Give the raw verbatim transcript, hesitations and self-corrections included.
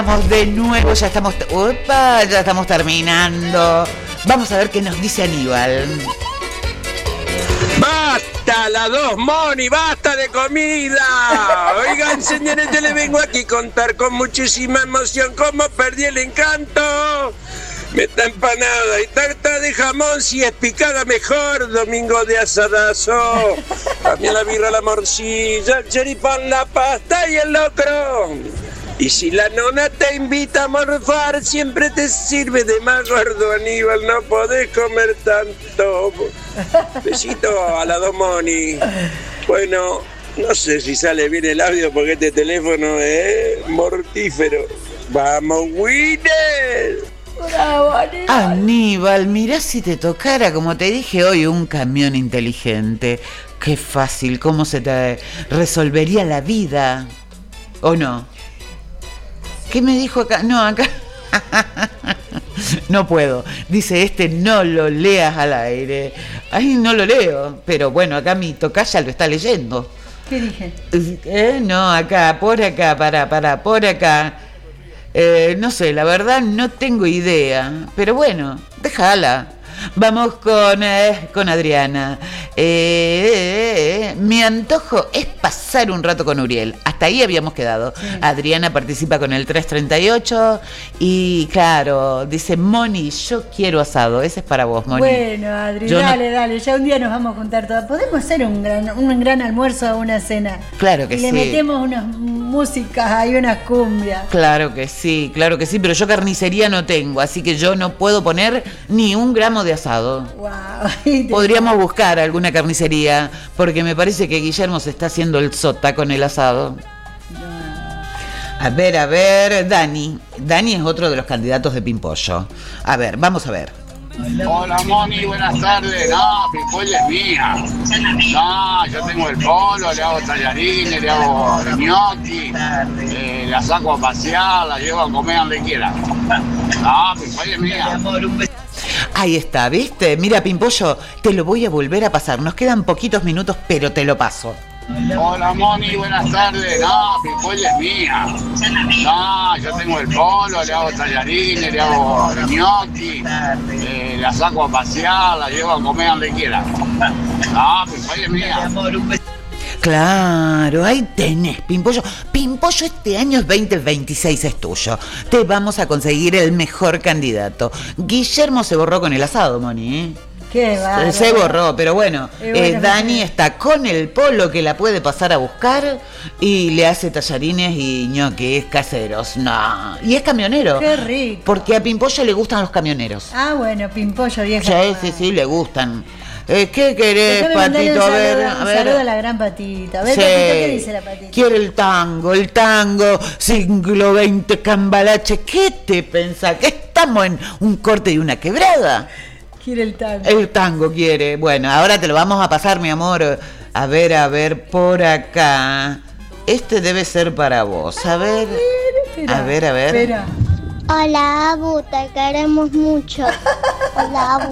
Vamos de nuevo, ya estamos, opa, ya estamos terminando. Vamos a ver qué nos dice Aníbal. ¡Basta, la dos, Moni! ¡Basta de comida! Oigan, señores, yo les vengo aquí a contar con muchísima emoción cómo perdí el encanto. Meta empanada y tarta de jamón, si es picada mejor, domingo de asadazo. También la birra, la morcilla, el choripán, la pasta y el locro. Y si la nona te invita a morfar, siempre te sirve de más gordo, Aníbal, no podés comer tanto. Besito a la dos, Moni. Bueno, no sé si sale bien el audio porque este teléfono es mortífero. ¡Vamos, Winner! Bravo, Aníbal. Aníbal, mirá si te tocara, como te dije hoy, un camión inteligente. Qué fácil, cómo se te resolvería la vida. ¿O no? ¿Qué me dijo acá? No, acá... No puedo. Dice este, no lo leas al aire. Ay, no lo leo. Pero bueno, acá mi tocaya lo está leyendo. ¿Qué dije? Eh, no, acá, por acá, para, para, por acá. Eh, no sé, la verdad no tengo idea. Pero bueno, déjala. Vamos con, eh, con Adriana. Eh, eh, eh, mi antojo es pasar un rato con Uriel. Hasta ahí habíamos quedado. Sí. Adriana participa con el tres treinta y ocho. Y claro, dice Moni, yo quiero asado. Ese es para vos, Moni. Bueno, Adri, yo dale, no... dale. Ya un día nos vamos a juntar todas. Podemos hacer un gran, un gran almuerzo o una cena. Claro que y sí. Le metemos unas músicas ahí, unas cumbias. Claro que sí, claro que sí. Pero yo carnicería no tengo. Así que yo no puedo poner ni un gramo de asado. Wow. Podríamos buscar alguna carnicería, porque me parece que Guillermo se está haciendo el sota con el asado. A ver, a ver, Dani. Dani es otro de los candidatos de Pimpollo. A ver, vamos a ver. Hola, Moni, buenas tardes. No, Pimpollo es mía. No, yo tengo el polo, le hago tallarines, le hago gnocchi, eh, la saco a pasear, la llevo a comer donde quiera. No, Pimpollo es mía. Ahí está, ¿viste? Mira, Pimpollo, te lo voy a volver a pasar. Nos quedan poquitos minutos, pero te lo paso. Hola, Moni, buenas tardes. No, Pimpollo es mía. No, yo tengo el polo, le hago tallarines, le hago gnocchi, eh, la saco a pasear, la llevo a comer donde quiera. No, Pimpollo es mía. Claro, ahí tenés, Pimpollo. Pimpollo, este año veinte veintiséis es tuyo. Te vamos a conseguir el mejor candidato. Guillermo se borró con el asado, Moni, ¿eh? Qué bárbaro. Se borró, pero bueno, bueno eh, Dani sí. está con el polo que la puede pasar a buscar y le hace tallarines y ñoquis caseros. No, y es camionero. Qué rico. Porque a Pimpollo le gustan los camioneros. Ah, bueno, Pimpollo vieja. Sí, sí, sí, le gustan. Eh, ¿Qué querés, Déjame Patito? A ver, saludo, a ver. Un saludo a la gran Patita. A ver, Sí. Patito, ¿qué dice la Patita? Quiere el tango, el tango, siglo veinte, cambalache. ¿Qué te pensás? ¿Que estamos en un corte y una quebrada? Quiere el tango. El tango quiere. Bueno, ahora te lo vamos a pasar, mi amor. A ver, a ver, por acá. Este debe ser para vos. A ver, espera, a ver, a ver. Espera. Hola, Abu, te queremos mucho. Hola, Abu.